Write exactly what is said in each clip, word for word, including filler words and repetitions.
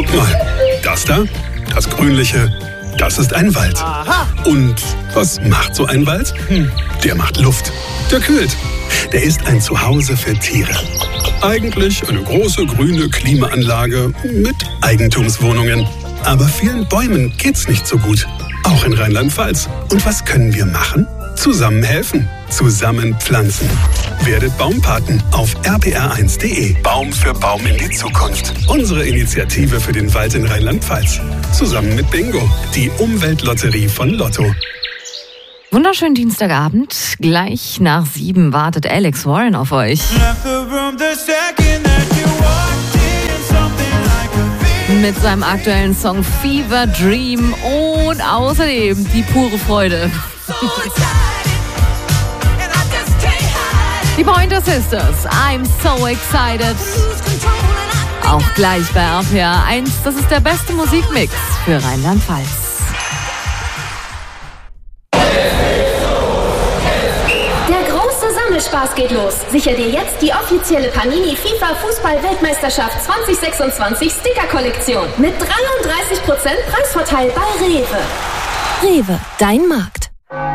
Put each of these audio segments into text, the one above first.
mal, das da, das Grünliche, das ist ein Wald. Aha. Und was macht so ein Wald? Hm, der macht Luft. Der kühlt. Der ist ein Zuhause für Tiere. Eigentlich eine große grüne Klimaanlage mit Eigentumswohnungen. Aber vielen Bäumen geht's nicht so gut. Auch in Rheinland-Pfalz. Und was können wir machen? Zusammen helfen. Zusammen pflanzen. Werdet Baumpaten auf r p r eins punkt d e. Baum für Baum in die Zukunft. Unsere Initiative für den Wald in Rheinland-Pfalz. Zusammen mit Bingo, die Umweltlotterie von Lotto. Wunderschönen Dienstagabend. Gleich nach sieben wartet Alex Warren auf euch. Mit seinem aktuellen Song Fever Dream und außerdem die pure Freude. Die Pointer Sisters, I'm so excited. Auch gleich bei R P R eins, das ist der beste Musikmix für Rheinland-Pfalz. Spaß geht los. Sicher dir jetzt die offizielle Panini FIFA Fußball-Weltmeisterschaft zwanzig sechsundzwanzig Sticker-Kollektion mit dreiunddreißig Prozent Preisvorteil bei Rewe. Rewe, dein Markt.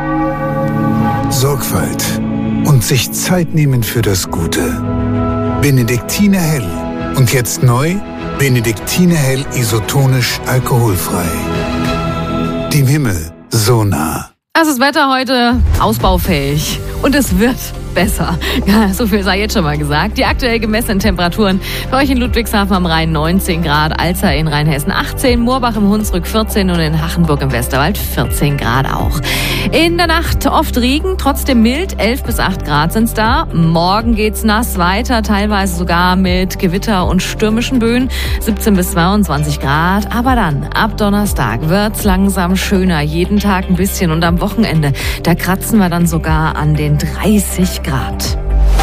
Sorgfalt und sich Zeit nehmen für das Gute. Benediktiner Hell. Und jetzt neu, Benediktiner Hell isotonisch alkoholfrei. Dem Himmel so nah. Also das Wetter heute ausbaufähig und es wird besser. Ja, so viel sei jetzt schon mal gesagt. Die aktuell gemessenen Temperaturen für euch in Ludwigshafen am Rhein neunzehn Grad, Alzer in Rheinhessen achtzehn, Moorbach im Hunsrück vierzehn und in Hachenburg im Westerwald vierzehn Grad auch. In der Nacht oft Regen, trotzdem mild, elf bis acht Grad sind's da. Morgen geht's nass weiter, teilweise sogar mit Gewitter und stürmischen Böen, siebzehn bis zweiundzwanzig Grad. Aber dann, ab Donnerstag wird's langsam schöner, jeden Tag ein bisschen und am Wochenende, da kratzen wir dann sogar an den dreißig Grad.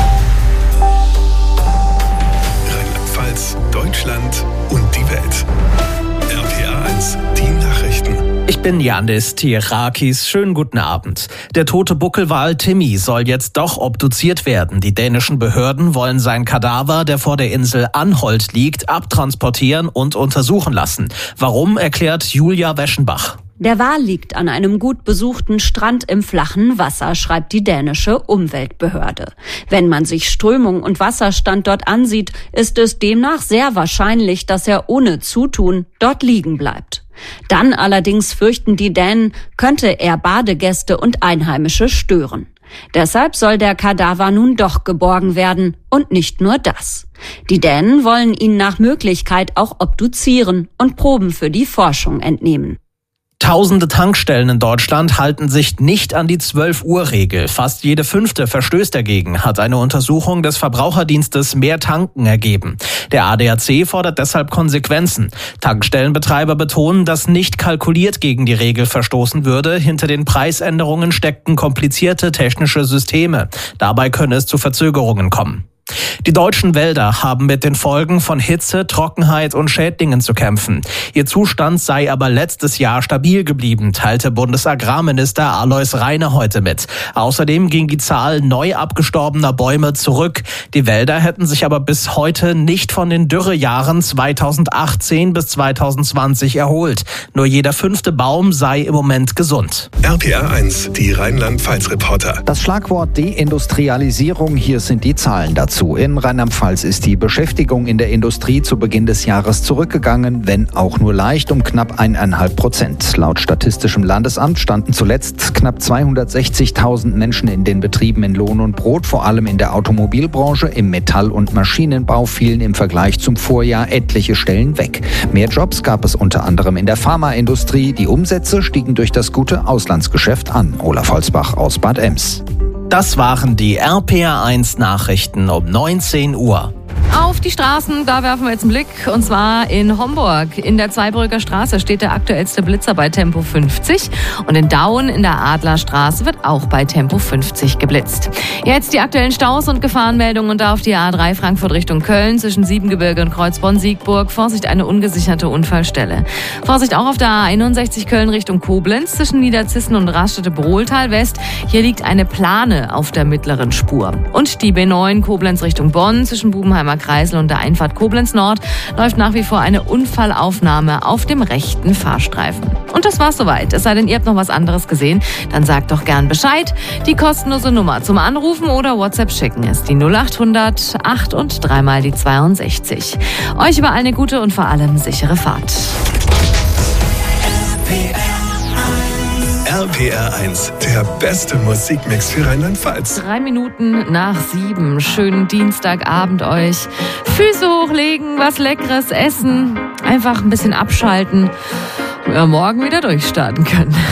Rheinland-Pfalz, Deutschland und die Welt. R P R eins, die Nachrichten. Ich bin Yandis Tierakis. Schönen guten Abend. Der tote Buckelwal Timmy soll jetzt doch obduziert werden. Die dänischen Behörden wollen sein Kadaver, der vor der Insel Anholt liegt, abtransportieren und untersuchen lassen. Warum, erklärt Julia Weschenbach. Der Wal liegt an einem gut besuchten Strand im flachen Wasser, schreibt die dänische Umweltbehörde. Wenn man sich Strömung und Wasserstand dort ansieht, ist es demnach sehr wahrscheinlich, dass er ohne Zutun dort liegen bleibt. Dann allerdings fürchten die Dänen, könnte er Badegäste und Einheimische stören. Deshalb soll der Kadaver nun doch geborgen werden und nicht nur das. Die Dänen wollen ihn nach Möglichkeit auch obduzieren und Proben für die Forschung entnehmen. Tausende Tankstellen in Deutschland halten sich nicht an die zwölf-Uhr-Regel. Fast jede fünfte verstößt dagegen, hat eine Untersuchung des Verbraucherdienstes Mehr Tanken ergeben. Der A D A C fordert deshalb Konsequenzen. Tankstellenbetreiber betonen, dass nicht kalkuliert gegen die Regel verstoßen würde. Hinter den Preisänderungen steckten komplizierte technische Systeme. Dabei könne es zu Verzögerungen kommen. Die deutschen Wälder haben mit den Folgen von Hitze, Trockenheit und Schädlingen zu kämpfen. Ihr Zustand sei aber letztes Jahr stabil geblieben, teilte Bundesagrarminister Alois Rainer heute mit. Außerdem ging die Zahl neu abgestorbener Bäume zurück. Die Wälder hätten sich aber bis heute nicht von den Dürrejahren zweitausendachtzehn bis zweitausendzwanzig erholt. Nur jeder fünfte Baum sei im Moment gesund. R P R eins, die Rheinland-Pfalz-Reporter. Das Schlagwort Deindustrialisierung, hier sind die Zahlen dazu. In Rheinland-Pfalz ist die Beschäftigung in der Industrie zu Beginn des Jahres zurückgegangen, wenn auch nur leicht, um knapp eineinhalb Prozent. Laut Statistischem Landesamt standen zuletzt knapp zweihundertsechzigtausend Menschen in den Betrieben in Lohn und Brot, vor allem in der Automobilbranche. Im Metall- und Maschinenbau fielen im Vergleich zum Vorjahr etliche Stellen weg. Mehr Jobs gab es unter anderem in der Pharmaindustrie. Die Umsätze stiegen durch das gute Auslandsgeschäft an. Olaf Holzbach aus Bad Ems. Das waren die R P R eins Nachrichten um neunzehn Uhr. Auf die Straßen, da werfen wir jetzt einen Blick, und zwar in Homburg. In der Zweibrücker Straße steht der aktuellste Blitzer bei Tempo fünfzig und in Dauen in der Adlerstraße wird auch bei Tempo fünfzig geblitzt. Jetzt die aktuellen Staus und Gefahrenmeldungen und da auf die A drei Frankfurt Richtung Köln zwischen Siebengebirge und Kreuzborn-Siegburg. Vorsicht, eine ungesicherte Unfallstelle. Vorsicht auch auf der A einundsechzig Köln Richtung Koblenz zwischen Niederzissen und Raststätte-Brohltal West. Hier liegt eine Plane auf der mittleren Spur. Und die B neun Koblenz Richtung Bonn zwischen Bubenheimer Kreisel und der Einfahrt Koblenz Nord läuft nach wie vor eine Unfallaufnahme auf dem rechten Fahrstreifen. Und das war's soweit. Es sei denn, ihr habt noch was anderes gesehen, dann sagt doch gern Bescheid. Die kostenlose Nummer zum Anrufen oder WhatsApp schicken ist die null acht hundert acht und dreimal die zweiundsechzig. Euch überall eine gute und vor allem sichere Fahrt. R P R eins, der beste Musikmix für Rheinland-Pfalz. Drei Minuten nach sieben. Schönen Dienstagabend euch. Füße hochlegen, was Leckeres essen. Einfach ein bisschen abschalten. Und morgen wieder durchstarten können.